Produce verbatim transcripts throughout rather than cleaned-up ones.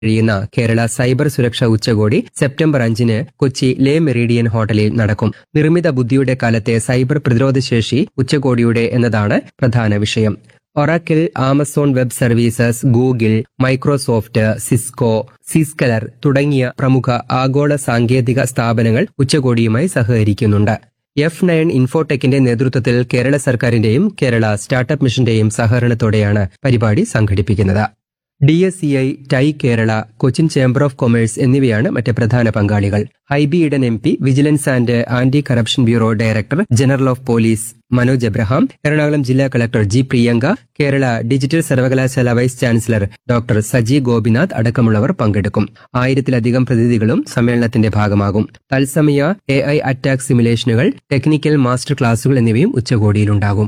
കഴിയുന്ന കേരള സൈബർ സുരക്ഷാ ഉച്ചകോടി സെപ്റ്റംബർ അഞ്ചിന് കൊച്ചി ലേ മെറീഡിയൻ ഹോട്ടലിൽ നടക്കും. നിർമ്മിത ബുദ്ധിയുടെ കാലത്തെ സൈബർ പ്രതിരോധശേഷി ഉച്ചകോടിയുടെ എന്നതാണ് പ്രധാന വിഷയം. Oracle, Amazon web services, Google, Microsoft, Cisco, സിസ്കലർ തുടങ്ങിയ പ്രമുഖ ആഗോള സാങ്കേതിക സ്ഥാപനങ്ങൾ ഉച്ചകോടിയുമായി സഹകരിക്കുന്നുണ്ട്. എഫ് നയൻ ഇൻഫോടെക്കിന്റെ നേതൃത്വത്തിൽ കേരള സർക്കാരിന്റെയും കേരള സ്റ്റാർട്ടപ്പ് മിഷന്റെയും സഹകരണത്തോടെയാണ് പരിപാടി സംഘടിപ്പിക്കുന്നത്. D S C I, tie Kerala, Cochin chamber of commerce എന്നിവയാണ് മറ്റ് പ്രധാന പങ്കാളികൾ. Hibi Eden M P, vigilance and anti corruption bureau director general of police Manoj Abraham, Ernakulam ജില്ലാ collector G Priyanka, Kerala digital സർവകലാശാല vice chancellor doctor Saji Gopinath അടക്കമുള്ളവർ പങ്കെടുക്കും. ആയിരത്തിലധികം പ്രതിനിധികളും സമ്മേളനത്തിന്റെ ഭാഗമാകും. തത്സമയ എ ഐ അറ്റാക്ക് സിമുലേഷനുകൾ, ടെക്നിക്കൽ മാസ്റ്റർ ക്ലാസുകൾ എന്നിവയും ഉച്ചകോടിയിലുണ്ടാകും.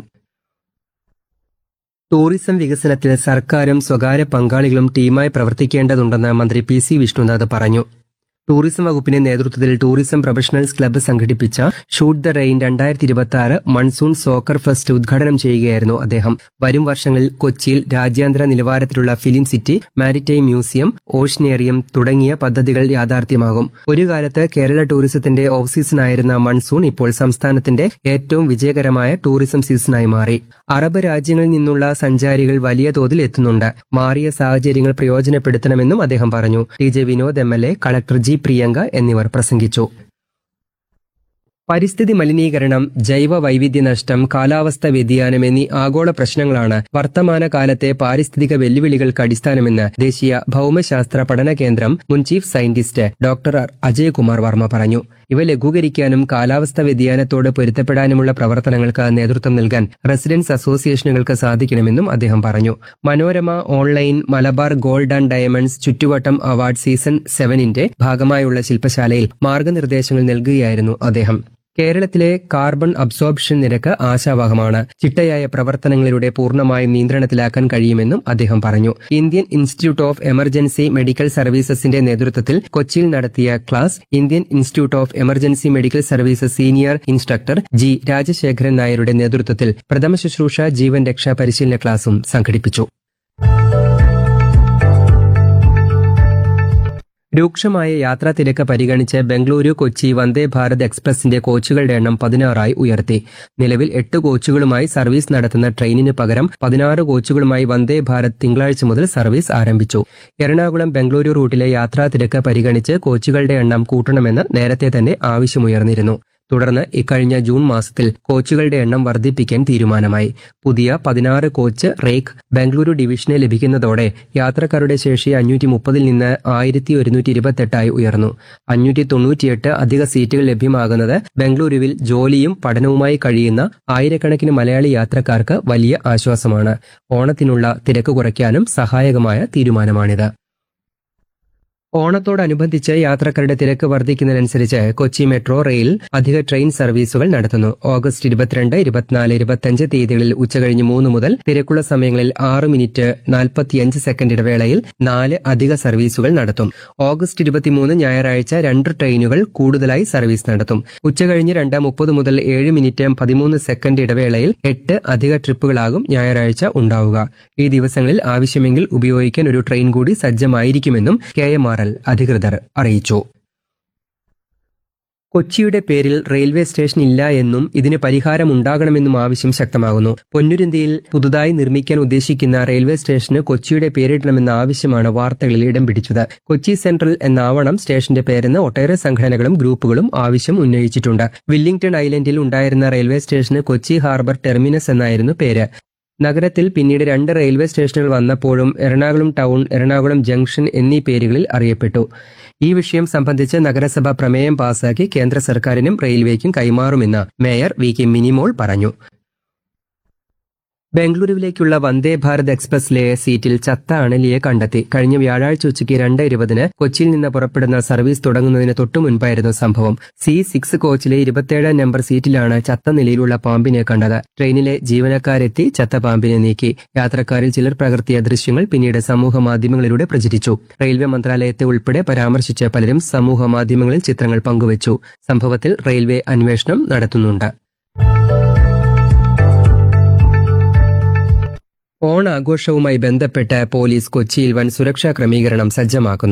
ടൂറിസം വികസനത്തിൽ സർക്കാരും സ്വകാര്യ പങ്കാളികളും ടീമായി പ്രവർത്തിക്കേണ്ടതുണ്ടെന്ന് മന്ത്രി പി സി വിഷ്ണുനാഥ് പറഞ്ഞു. ടൂറിസം വകുപ്പിന്റെ നേതൃത്വത്തിൽ ടൂറിസം പ്രൊഫഷണൽസ് ക്ലബ്ബ് സംഘടിപ്പിച്ച ഷൂട്ട് ദ റെയിൻ രണ്ടായിരത്തി ഇരുപത്തി ആറ് മൺസൂൺ സോക്കർ ഫെസ്റ്റ് ഉദ്ഘാടനം ചെയ്യുകയായിരുന്നു അദ്ദേഹം. വരും വർഷങ്ങളിൽ കൊച്ചിയിൽ രാജ്യാന്തര നിലവാരത്തിലുള്ള film city, maritime museum, oceanarium തുടങ്ങിയ പദ്ധതികൾ യാഥാർത്ഥ്യമാകും. ഒരു കാലത്ത് കേരള ടൂറിസത്തിന്റെ ഓഫ് സീസണായിരുന്ന മൺസൂൺ ഇപ്പോൾ സംസ്ഥാനത്തിന്റെ ഏറ്റവും വിജയകരമായ ടൂറിസം സീസണായി മാറി. അറബ് രാജ്യങ്ങളിൽ നിന്നുള്ള സഞ്ചാരികൾ വലിയ തോതിൽ എത്തുന്നുണ്ട്. മാറിയ സാഹചര്യങ്ങൾ പ്രയോജനപ്പെടുത്തണമെന്നും അദ്ദേഹം പറഞ്ഞു. T J Vinod M L A, collector G Priyanka എന്നിവർ പ്രസംഗിച്ചു. പരിസ്ഥിതി മലിനീകരണം, ജൈവ വൈവിധ്യ നഷ്ടം, കാലാവസ്ഥാ വ്യതിയാനം എന്നീ ആഗോള പ്രശ്നങ്ങളാണ് വർത്തമാന കാലത്തെ പാരിസ്ഥിതിക വെല്ലുവിളികൾക്ക് അടിസ്ഥാനമെന്ന് ദേശീയ ഭൌമശാസ്ത്ര പഠന കേന്ദ്രം മുൻ chief scientist doctor Ajay Kumar Varma പറഞ്ഞു. ഇവ ലഘൂകരിക്കാനും കാലാവസ്ഥാ വ്യതിയാനത്തോട് പൊരുത്തപ്പെടാനുമുള്ള പ്രവർത്തനങ്ങൾക്ക് നേതൃത്വം നൽകാൻ റെസിഡൻസ് അസോസിയേഷനുകൾക്ക് സാധിക്കണമെന്നും അദ്ദേഹം പറഞ്ഞു. Manorama online Malabar gold and diamonds ചുറ്റുവട്ടം അവാർഡ് സീസൺ സെവനിന്റെ ഭാഗമായുള്ള ശില്പശാലയിൽ മാർഗനിർദ്ദേശങ്ങൾ നൽകുകയായിരുന്നു അദ്ദേഹം. കേരളത്തിലെ കാർബൺ അബ്സോർപ്ഷൻ നിരക്ക് ആശാവഹമാണ്. ചിട്ടയായ പ്രവർത്തനങ്ങളിലൂടെ പൂർണ്ണമായും നിയന്ത്രണത്തിലാക്കാൻ കഴിയുമെന്നും അദ്ദേഹം പറഞ്ഞു. Indian institute of emergency medical സർവീസസിന്റെ നേതൃത്വത്തിൽ കൊച്ചിയിൽ നടത്തിയ class Indian institute of emergency medical services senior instructor G Rajasekharan നായരുടെ നേതൃത്വത്തിൽ പ്രഥമ ശുശ്രൂഷ ജീവൻ രക്ഷാ പരിശീലന ക്ലാസും സംഘടിപ്പിച്ചു. രൂക്ഷമായ യാത്രാ തിരക്ക് പരിഗണിച്ച് ബംഗളൂരു കൊച്ചി വന്ദേ ഭാരത് എക്സ്പ്രസിന്റെ കോച്ചുകളുടെ എണ്ണം പതിനാറായി ഉയർത്തി. നിലവിൽ എട്ട് കോച്ചുകളുമായി സർവീസ് നടത്തുന്ന ട്രെയിനിന് പകരം പതിനാറ് കോച്ചുകളുമായി വന്ദേ ഭാരത് തിങ്കളാഴ്ച മുതൽ സർവീസ് ആരംഭിച്ചു. എറണാകുളം ബംഗളൂരു റൂട്ടിലെ യാത്രാ തിരക്ക് പരിഗണിച്ച് കോച്ചുകളുടെ എണ്ണം കൂട്ടണമെന്ന് നേരത്തെ തന്നെ ആവശ്യമുയർന്നിരുന്നു. തുടർന്ന് ഇക്കഴിഞ്ഞ ജൂൺ മാസത്തിൽ കോച്ചുകളുടെ എണ്ണം വർദ്ധിപ്പിക്കാൻ തീരുമാനമായി. പുതിയ പതിനാറ് കോച്ച് റേക്ക് ബംഗളൂരു ഡിവിഷന് ലഭിക്കുന്നതോടെ യാത്രക്കാരുടെ ശേഷി അഞ്ഞൂറ്റി മുപ്പതിൽ നിന്ന് ആയിരത്തി ഒരുന്നൂറ്റി ഇരുപത്തെട്ടായി ഉയർന്നു. അഞ്ഞൂറ്റി തൊണ്ണൂറ്റിയെട്ട് അധിക സീറ്റുകൾ ലഭ്യമാകുന്നത് ബംഗളൂരുവിൽ ജോലിയും പഠനവുമായി കഴിയുന്ന ആയിരക്കണക്കിന് മലയാളി യാത്രക്കാർക്ക് വലിയ ആശ്വാസമാണ്. ഓണത്തിനുള്ള തിരക്ക് കുറയ്ക്കാനും സഹായകമായ തീരുമാനമാണിത്. ഓണത്തോടനുബന്ധിച്ച് യാത്രക്കാരുടെ തിരക്ക് വർദ്ധിക്കുന്നതിനനുസരിച്ച് കൊച്ചി മെട്രോ റെയിൽ അധിക ട്രെയിൻ സർവീസുകൾ നടത്തുന്നു. ഓഗസ്റ്റ് ഇരുപത്തിരണ്ട്, ഇരുപത്തിനാല്, ഇരുപത്തിയഞ്ച് തീയതികളിൽ ഉച്ചകഴിഞ്ഞ് മൂന്ന് മുതൽ തിരക്കുള്ള സമയങ്ങളിൽ ആറ് മിനിറ്റ് നാൽപ്പത്തിയഞ്ച് സെക്കൻഡ് ഇടവേളയിൽ നാല് അധിക സർവീസുകൾ നടത്തും. ഓഗസ്റ്റ് ഇരുപത്തിമൂന്ന് ഞായറാഴ്ച രണ്ട് ട്രെയിനുകൾ കൂടുതലായി സർവീസ് നടത്തും. ഉച്ചകഴിഞ്ഞ് രണ്ട് മുപ്പത് മുതൽ ഏഴ് മിനിറ്റ് പതിമൂന്ന് സെക്കൻഡ് ഇടവേളയിൽ എട്ട് അധിക ട്രിപ്പുകളാകും ഞായറാഴ്ച ഉണ്ടാവുക. ഈ ദിവസങ്ങളിൽ ആവശ്യമെങ്കിൽ ഉപയോഗിക്കാൻ ഒരു ട്രെയിൻ കൂടി സജ്ജമായിരിക്കുമെന്നും കെ എം ആർ അധികൃതർ അറിയിച്ചു. കൊച്ചിയുടെ പേരിൽ റെയിൽവേ സ്റ്റേഷൻ ഇല്ല എന്നും ഇതിന് പരിഹാരം ഉണ്ടാകണമെന്നും ആവശ്യം ശക്തമാകുന്നു. പൊന്നുരുന്തിയിൽ പുതുതായി നിർമ്മിക്കാൻ ഉദ്ദേശിക്കുന്ന റെയിൽവേ സ്റ്റേഷന് കൊച്ചിയുടെ പേരിടണമെന്ന ആവശ്യമാണ് വാർത്തകളിൽ ഇടം പിടിച്ചത്. കൊച്ചി സെൻട്രൽ എന്നാവണം സ്റ്റേഷന്റെ പേരെന്ന് ഒട്ടേറെ സംഘടനകളും ഗ്രൂപ്പുകളും ആവശ്യം ഉന്നയിച്ചിട്ടുണ്ട്. വില്ലിംഗ്ടൺ ഐലൻഡിൽ ഉണ്ടായിരുന്ന റെയിൽവേ സ്റ്റേഷന് കൊച്ചി ഹാർബർ ടെർമിനസ് എന്നായിരുന്നു പേര്. നഗരത്തിൽ പിന്നീട് രണ്ട് റെയിൽവേ സ്റ്റേഷനുകൾ വന്നപ്പോഴും എറണാകുളം ടൗൺ, എറണാകുളം ജംഗ്ഷൻ എന്നീ പേരുകളിൽ അറിയപ്പെട്ടു. ഈ വിഷയം സംബന്ധിച്ച് നഗരസഭ പ്രമേയം പാസാക്കി കേന്ദ്ര സർക്കാരിനും റെയിൽവേക്കും കൈമാറുമെന്ന് മേയർ വി കെ മിനിമോൾ പറഞ്ഞു. ബംഗളൂരുവിലേക്കുള്ള വന്ദേ ഭാരത് എക്സ്പ്രസിലെ സീറ്റിൽ ചത്ത അണലിയെ കണ്ടെത്തി. കഴിഞ്ഞ വ്യാഴാഴ്ച ഉച്ചയ്ക്ക് രണ്ട് ഇരുപതിന് കൊച്ചിയിൽ നിന്ന് പുറപ്പെടുന്ന സർവീസ് തുടങ്ങുന്നതിന് തൊട്ടു മുൻപായിരുന്നു സംഭവം. സി സിക്സ് കോച്ചിലെ ഇരുപത്തിയേഴാം നമ്പർ സീറ്റിലാണ് ചത്ത നിലയിലുള്ള പാമ്പിനെ കണ്ടത്. ട്രെയിനിലെ ജീവനക്കാരെത്തി ചത്ത പാമ്പിനെ നീക്കി. യാത്രക്കാരിൽ ചിലർ പകർത്തിയ ദൃശ്യങ്ങൾ പിന്നീട് സമൂഹ മാധ്യമങ്ങളിലൂടെ പ്രചരിച്ചു. റെയിൽവേ മന്ത്രാലയത്തെ ഉൾപ്പെടെ പരാമർശിച്ച പലരും സമൂഹ മാധ്യമങ്ങളിൽ ചിത്രങ്ങൾ പങ്കുവച്ചു. സംഭവത്തിൽ റെയിൽവേ അന്വേഷണം നടത്തുന്നുണ്ട്. ഓണാഘോഷവുമായി ബന്ധപ്പെട്ട് പോലീസ് കൊച്ചിയിൽ വൻ സുരക്ഷാ ക്രമീകരണം സജ്ജമാക്കുന്നു.